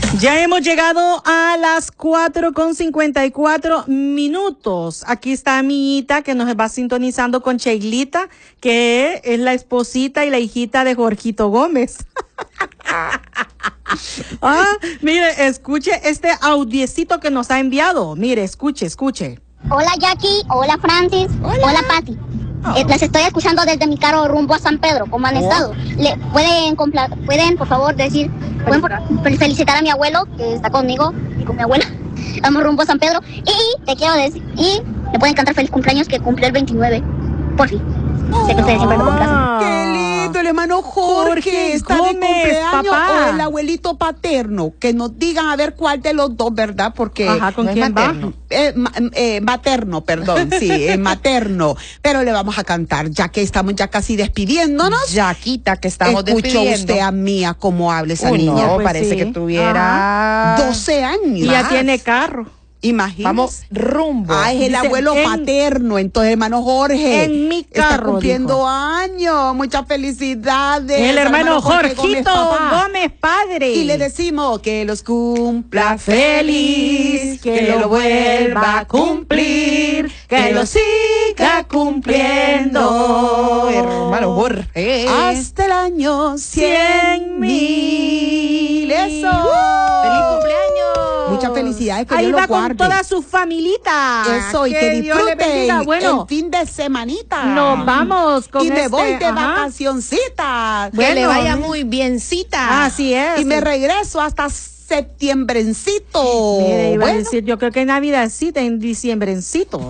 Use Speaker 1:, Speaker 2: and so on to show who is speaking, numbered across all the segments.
Speaker 1: Ya hemos llegado a las 4:54. Aquí está Amiguita, que nos va sintonizando con Cheilita, que es la esposita y la hijita de Jorgito Gómez. Mire, escuche este audiecito que nos ha enviado. Mire, escuche.
Speaker 2: Hola Jackie, hola Francis, hola Patti. Las estoy escuchando desde mi carro rumbo a San Pedro. ¿Cómo han estado? ¿Pueden por favor felicitar a mi abuelo que está conmigo y con mi abuela? Vamos rumbo a San Pedro y te quiero decir, y le pueden cantar feliz cumpleaños que cumple el 29. Por fin. Sé que ustedes siempre lo complacen.
Speaker 3: ¡Qué lindo! El hermano Jorge está de cumpleaños,
Speaker 1: papá.
Speaker 3: o el abuelito paterno. Que nos digan a ver cuál de los dos, ¿verdad? Porque
Speaker 1: ¿con
Speaker 3: no
Speaker 1: quién va?
Speaker 3: Materno, perdón, sí, materno. Pero le vamos a cantar, ya que estamos ya casi despidiéndonos.
Speaker 4: Yaquita, que estamos
Speaker 3: Escuchó
Speaker 4: despidiendo.
Speaker 3: usted a Mía cómo habla esa niña.
Speaker 4: No,
Speaker 1: pues
Speaker 4: parece
Speaker 1: sí.
Speaker 4: que tuviera
Speaker 3: 12 años.
Speaker 1: Y ya tiene carro.
Speaker 3: Imagínese.
Speaker 4: Vamos rumbo.
Speaker 3: Es el
Speaker 1: Dice,
Speaker 3: abuelo paterno, entonces hermano Jorge.
Speaker 1: En mi
Speaker 3: está
Speaker 1: carro,
Speaker 3: cumpliendo
Speaker 1: dijo.
Speaker 3: años. Muchas felicidades.
Speaker 1: El hermano
Speaker 3: Jorge
Speaker 1: Jorgito
Speaker 3: papá.
Speaker 1: Gómez, padre.
Speaker 3: Y le decimos que los cumpla
Speaker 1: feliz, que lo vuelva a cumplir, que lo siga cumpliendo.
Speaker 4: Hermano Jorge.
Speaker 3: hasta el año 100,000. Eso.
Speaker 4: ¡Feliz cumpleaños!
Speaker 3: Muchas felicidades, que
Speaker 1: Ahí
Speaker 3: Dios
Speaker 1: va
Speaker 3: lo guarde.
Speaker 1: con toda su familita.
Speaker 3: Eso, y que
Speaker 1: Dios le bendiga.
Speaker 3: disfruten
Speaker 1: Bueno,
Speaker 3: el fin de semanita.
Speaker 1: nos vamos con
Speaker 3: y me voy de
Speaker 1: ajá.
Speaker 3: vacacioncitas.
Speaker 4: Que le
Speaker 1: Bueno,
Speaker 4: vaya muy biencita.
Speaker 1: Así es.
Speaker 3: Y me regreso hasta septiembrencito.
Speaker 1: Mire, iba a
Speaker 3: Bueno,
Speaker 1: decir, yo creo que Navidadcita en diciembrencito.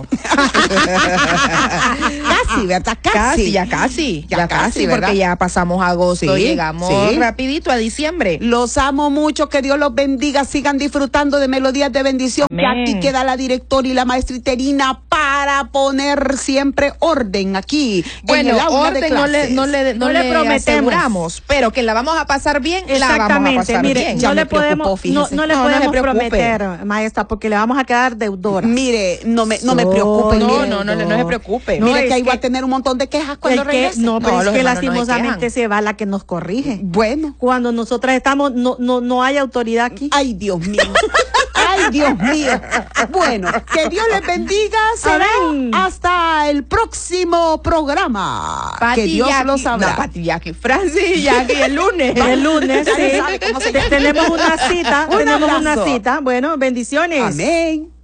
Speaker 3: casi, ¿verdad? Casi.
Speaker 4: Ya casi,
Speaker 3: ¿verdad?
Speaker 4: porque ya pasamos agosto,
Speaker 3: Sí,
Speaker 4: llegamos
Speaker 3: sí.
Speaker 4: rapidito a diciembre.
Speaker 3: Los amo mucho, que Dios los bendiga, sigan disfrutando de melodías de bendición.
Speaker 4: Amén.
Speaker 3: Y aquí queda la directora y la maestra interina para poner siempre orden aquí.
Speaker 4: Bueno,
Speaker 3: en el aula de
Speaker 4: orden no le
Speaker 1: No le prometemos.
Speaker 4: aseguramos, pero que la vamos a pasar bien, la vamos a
Speaker 1: Exactamente,
Speaker 4: pasar
Speaker 1: mire,
Speaker 4: bien.
Speaker 3: Ya
Speaker 1: no
Speaker 3: me
Speaker 1: le podemos,
Speaker 3: preocupó, fíjese.
Speaker 1: no le
Speaker 4: No, no se
Speaker 1: podemos
Speaker 4: preocupe.
Speaker 1: prometer, maestra, porque le vamos a quedar deudora.
Speaker 3: Mire, no me preocupen.
Speaker 4: No,
Speaker 3: mire.
Speaker 4: no se preocupe.
Speaker 1: No,
Speaker 3: Mire
Speaker 1: es
Speaker 3: que ahí
Speaker 1: que-
Speaker 3: va a tener un montón de quejas cuando
Speaker 1: Es que,
Speaker 3: regrese.
Speaker 1: no, pero
Speaker 4: No,
Speaker 1: es
Speaker 4: los
Speaker 1: que
Speaker 4: hermanos no se
Speaker 1: lastimosamente
Speaker 4: quejan.
Speaker 1: se va la que nos corrige.
Speaker 3: Bueno.
Speaker 1: Cuando nosotras estamos, no hay autoridad aquí.
Speaker 3: Ay, Dios mío. Ay, Dios mío. Bueno, que Dios les bendiga. Será
Speaker 1: Amén.
Speaker 3: hasta el próximo programa.
Speaker 4: Pati
Speaker 3: que Dios
Speaker 4: Jackie-
Speaker 3: los sabrá.
Speaker 4: No, Pati Jackie, Francis y Jackie el lunes.
Speaker 1: El lunes,
Speaker 3: Ya
Speaker 1: sí.
Speaker 3: le sabe cómo se llama.
Speaker 1: Tenemos una cita,
Speaker 3: Un
Speaker 1: tenemos
Speaker 3: abrazo.
Speaker 1: una cita. Bueno, bendiciones.
Speaker 3: Amén.